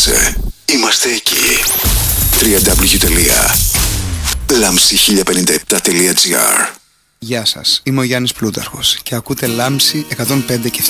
ενδιαφέρεσαι, είμαστε εκεί. www.lamsi1057.gr. Γεια σας, είμαι ο Γιάννης Πλούταρχος και ακούτε Λάμψη 105 και 7.